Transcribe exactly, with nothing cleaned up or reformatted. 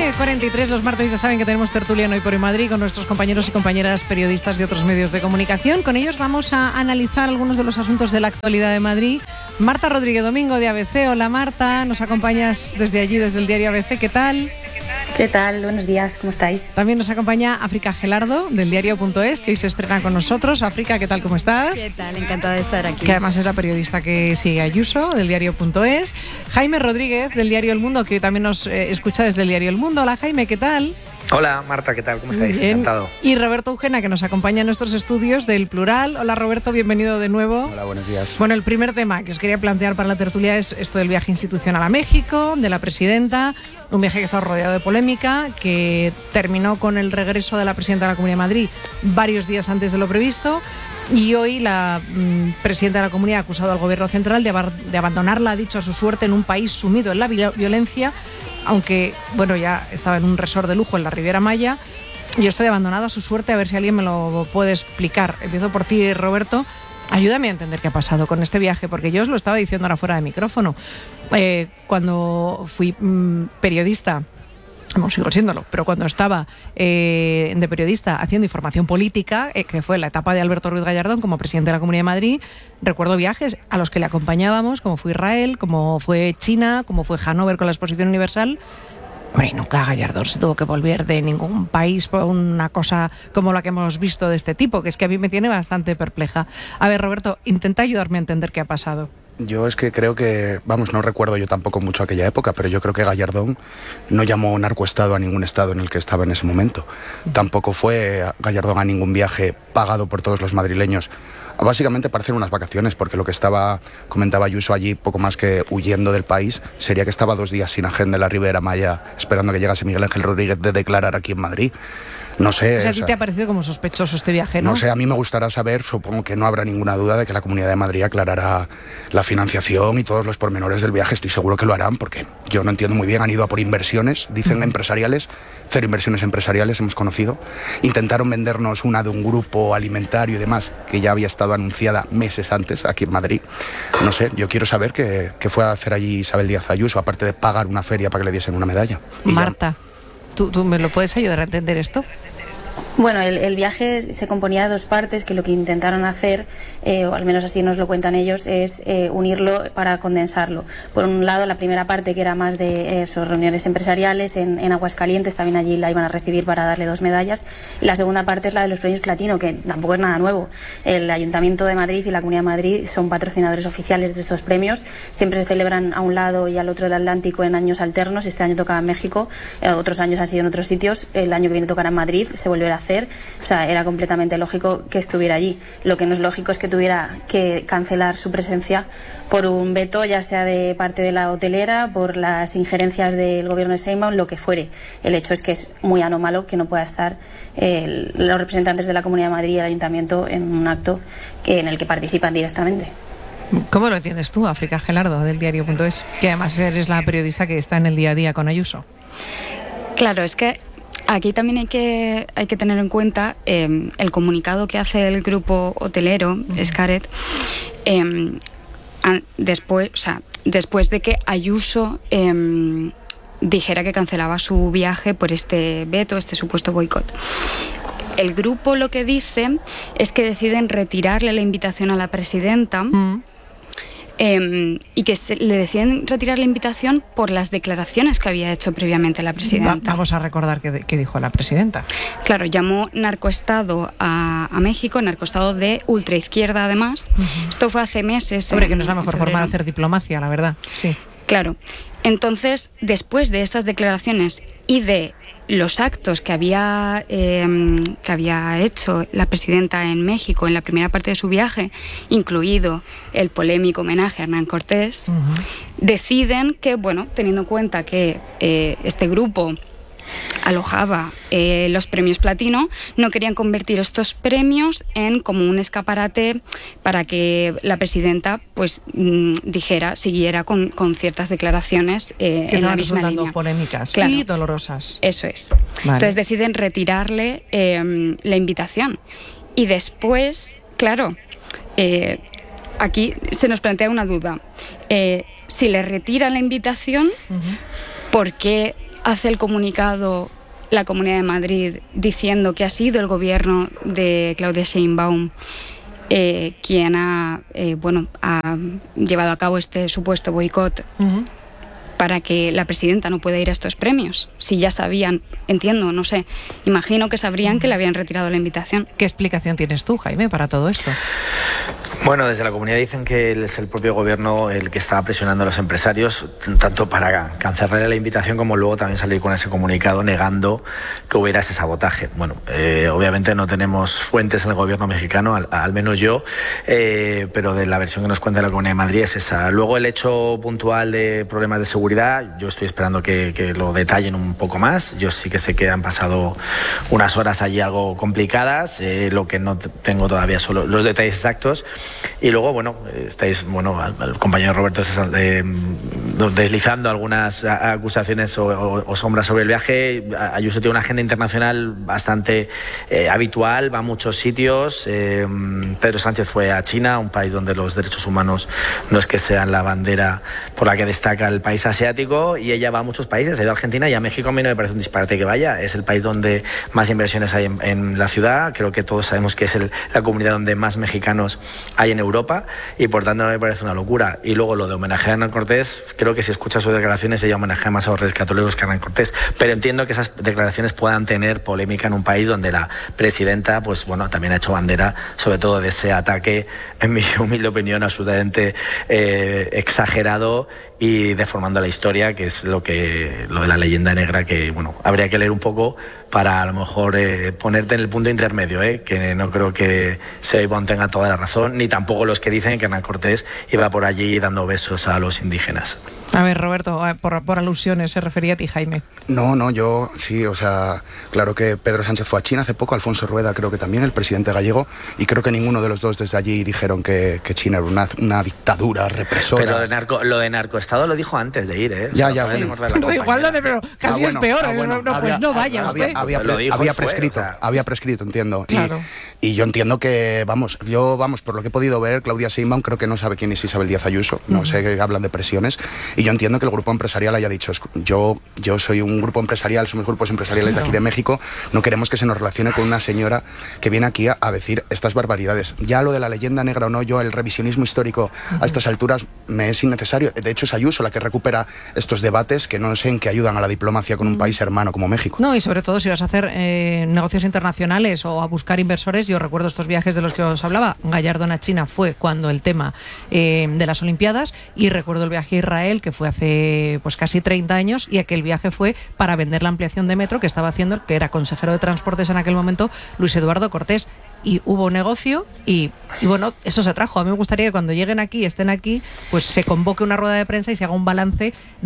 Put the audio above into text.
nueve cuarenta y tres los martes, ya saben que tenemos tertulia en Hoy por Hoy Madrid con nuestros compañeros y compañeras periodistas de otros medios de comunicación. Con ellos vamos a analizar algunos de los asuntos de la actualidad de Madrid. Marta Rodríguez Domingo de A B C. Hola Marta, nos acompañas desde allí, desde el diario A B C. ¿Qué tal? ¿Qué tal? Buenos días, ¿cómo estáis? También nos acompaña África Gelardo del diario punto es, que hoy se estrena con nosotros. África, ¿qué tal? ¿Cómo estás? ¿Qué tal? Encantada de estar aquí. Que además es la periodista que sigue a Ayuso del diario punto es. Jaime Rodríguez del diario El Mundo, que hoy también nos eh, escucha desde el diario El Mundo. Hola Jaime, ¿qué tal? Hola Marta, ¿qué tal? ¿Cómo estáis? Bien. Encantado. Y Roberto Eugena, que nos acompaña en nuestros estudios del Plural. Hola Roberto, bienvenido de nuevo. Hola, buenos días. Bueno, el primer tema que os quería plantear para la tertulia es esto del viaje institucional a México, de la presidenta. Un viaje que ha estado rodeado de polémica, que terminó con el regreso de la presidenta de la Comunidad de Madrid varios días antes de lo previsto. Y hoy la mmm, presidenta de la Comunidad ha acusado al Gobierno central de, ab- de abandonarla, ha dicho, a su suerte en un país sumido en la vi- violencia, aunque, bueno, ya estaba en un resort de lujo en la Riviera Maya. Yo estoy abandonada a su suerte, a ver si alguien me lo puede explicar. Empiezo por ti, Roberto. Ayúdame a entender qué ha pasado con este viaje, porque yo os lo estaba diciendo ahora fuera de micrófono. Eh, cuando fui mmm, periodista, no sigo siéndolo, pero cuando estaba eh, de periodista haciendo información política, eh, que fue la etapa de Alberto Ruiz Gallardón como presidente de la Comunidad de Madrid, recuerdo viajes a los que le acompañábamos, como fue Israel, como fue China, como fue Hannover con la Exposición Universal. Hombre, nunca Gallardón se tuvo que volver de ningún país por una cosa como la que hemos visto de este tipo, que es que a mí me tiene bastante perpleja. A ver, Roberto, intenta ayudarme a entender qué ha pasado. Yo es que creo que, vamos, no recuerdo yo tampoco mucho aquella época, pero yo creo que Gallardón no llamó narcoestado a ningún estado en el que estaba en ese momento. Tampoco fue Gallardón a ningún viaje pagado por todos los madrileños, básicamente para hacer unas vacaciones, porque lo que estaba, comentaba Ayuso allí, poco más que huyendo del país, sería que estaba dos días sin agenda en la Riviera Maya, esperando que llegase Miguel Ángel Rodríguez de declarar aquí en Madrid. No sé. O sea, ¿a o ti sea, te ha parecido como sospechoso este viaje, no? No sé, a mí me gustará saber, supongo que no habrá ninguna duda de que la Comunidad de Madrid aclarará la financiación y todos los pormenores del viaje. Estoy seguro que lo harán, porque yo no entiendo muy bien. Han ido a por inversiones, dicen empresariales, cero inversiones empresariales hemos conocido. Intentaron vendernos una de un grupo alimentario y demás, que ya había estado anunciada meses antes aquí en Madrid. No sé, yo quiero saber qué, qué fue a hacer allí Isabel Díaz Ayuso, aparte de pagar una feria para que le diesen una medalla. Y Marta, ¿tú, ¿tú me lo puedes ayudar a entender esto? Bueno, el, el viaje se componía de dos partes, que lo que intentaron hacer, eh, o al menos así nos lo cuentan ellos, es eh, unirlo para condensarlo. Por un lado, la primera parte, que era más de eh, sus reuniones empresariales en, en Aguascalientes, también allí la iban a recibir para darle dos medallas, y la segunda parte es la de los premios Platino, que tampoco es nada nuevo. El Ayuntamiento de Madrid y la Comunidad de Madrid son patrocinadores oficiales de estos premios, siempre se celebran a un lado y al otro del Atlántico en años alternos. Este año tocaba en México, eh, otros años han sido en otros sitios, el año que viene tocará en Madrid, se volverá a hacer. O sea, era completamente lógico que estuviera allí. Lo que no es lógico es que tuviera que cancelar su presencia por un veto, ya sea de parte de la hotelera, por las injerencias del gobierno de Sheinbaum, lo que fuere. El hecho es que es muy anómalo que no pueda estar eh, los representantes de la Comunidad de Madrid y el Ayuntamiento en un acto que, en el que participan directamente. ¿Cómo lo entiendes tú, África Gelardo, del diario punto es? Que además eres la periodista que está en el día a día con Ayuso. Claro, es que aquí también hay que, hay que tener en cuenta eh, el comunicado que hace el grupo hotelero, uh-huh. Xcaret, eh, después, o sea, después de que Ayuso eh, dijera que cancelaba su viaje por este veto, este supuesto boicot. El grupo lo que dice es que deciden retirarle la invitación a la presidenta. Uh-huh. Eh, y que se, le deciden retirar la invitación por las declaraciones que había hecho previamente la presidenta. Va, vamos a recordar qué, qué dijo la presidenta. Claro, llamó narcoestado a, a México, narcoestado de ultraizquierda además. Uh-huh. Esto fue hace meses. Hombre, que no es la mejor forma de hacer diplomacia, la verdad. Sí. Claro. Entonces, después de estas declaraciones y de los actos que había, eh, que había hecho la presidenta en México en la primera parte de su viaje, incluido el polémico homenaje a Hernán Cortés, uh-huh. deciden que, bueno, teniendo en cuenta que eh, este grupo alojaba eh, los premios Platino, no querían convertir estos premios en como un escaparate para que la presidenta pues mmm, dijera, siguiera con, con ciertas declaraciones eh, que en la misma línea. Polémicas, claro, y dolorosas. Eso es. Vale. Entonces deciden retirarle eh, la invitación. Y después, claro, eh, aquí se nos plantea una duda. Eh, si le retiran la invitación, uh-huh. ¿por qué hace el comunicado la Comunidad de Madrid diciendo que ha sido el gobierno de Claudia Sheinbaum eh, quien ha, eh, bueno, ha llevado a cabo este supuesto boicot uh-huh. para que la presidenta no pueda ir a estos premios. Si ya sabían, entiendo, no sé, imagino que sabrían uh-huh. que le habían retirado la invitación. ¿Qué explicación tienes tú, Jaime, para todo esto? Bueno, desde la comunidad dicen que es el propio gobierno el que estaba presionando a los empresarios, tanto para cancelarle la invitación como luego también salir con ese comunicado negando que hubiera ese sabotaje. Bueno, eh, obviamente no tenemos fuentes en el gobierno mexicano, al, al menos yo, eh, pero de la versión que nos cuenta la Comunidad de Madrid es esa. Luego el hecho puntual de problemas de seguridad, yo estoy esperando que, que lo detallen un poco más. Yo sí que sé que han pasado unas horas allí algo complicadas, eh, lo que no tengo todavía son los detalles exactos. Y luego, bueno, estáis, bueno, al, al compañero Roberto eh, deslizando algunas acusaciones o, o, o sombras sobre el viaje. Ayuso tiene una agenda internacional bastante eh, habitual, va a muchos sitios. Eh, Pedro Sánchez fue a China, un país donde los derechos humanos no es que sean la bandera por la que destaca el país asiático, y ella va a muchos países, ha ido a Argentina y a México. A mí no me parece un disparate que vaya, es el país donde más inversiones hay en, en la ciudad. Creo que todos sabemos que es el, la comunidad donde más mexicanos hay en Europa, y por tanto no me parece una locura. Y luego lo de homenajear a Hernán Cortés, creo que si escuchas sus declaraciones ella homenajea más a los reyes católicos que a Hernán Cortés, pero entiendo que esas declaraciones puedan tener polémica en un país donde la presidenta, pues bueno, también ha hecho bandera sobre todo de ese ataque, en mi humilde opinión, absolutamente eh, exagerado y deformando la historia, que es lo que lo de la leyenda negra, que bueno, habría que leer un poco para a lo mejor eh, ponerte en el punto intermedio, eh, que no creo que Sheinbaum tenga toda la razón, ni tampoco los que dicen que Hernán Cortés iba por allí dando besos a los indígenas. A ver, Roberto, por, por alusiones se refería a ti, Jaime. No, no, yo sí, o sea, claro que Pedro Sánchez fue a China hace poco, Alfonso Rueda creo que también, el presidente gallego, y creo que ninguno de los dos desde allí dijeron que, que China era una, una dictadura represora. Pero lo de, narco, lo de narcoestado lo dijo antes de ir, ¿eh? Ya, ya, sí. Pero igual lo de, pero casi ah, bueno, es peor, ah, bueno, no, había, pues no vaya había, usted. Había, había, había prescrito, fue, o sea. había prescrito, entiendo. Claro. Y, y yo entiendo que, vamos, yo, vamos, por lo que he podido ver, Claudia Sheinbaum creo que no sabe quién es Isabel Díaz Ayuso, no uh-huh. sé, que hablan de presiones, y yo entiendo que el grupo empresarial haya dicho, yo, yo soy un grupo empresarial, somos grupos empresariales no. de aquí de México, no queremos que se nos relacione con una señora que viene aquí a, a decir estas barbaridades. Ya lo de la leyenda negra o no, yo el revisionismo histórico uh-huh. a estas alturas me es innecesario. De hecho es Ayuso la que recupera estos debates que no sé en qué ayudan a la diplomacia con un uh-huh. país hermano como México. No, y sobre todo si vas a hacer eh, negocios internacionales o a buscar inversores, yo recuerdo estos viajes de los que os hablaba, Gallardón a China fue cuando el tema eh, de las Olimpiadas, y recuerdo el viaje a Israel que fue hace pues casi treinta años, y aquel viaje fue para vender la ampliación de metro que estaba haciendo el que era consejero de Transportes en aquel momento, Luis Eduardo Cortés, y hubo negocio y, y bueno, eso se trajo. A mí me gustaría que cuando lleguen aquí, estén aquí, pues se convoque una rueda de prensa y se haga un balance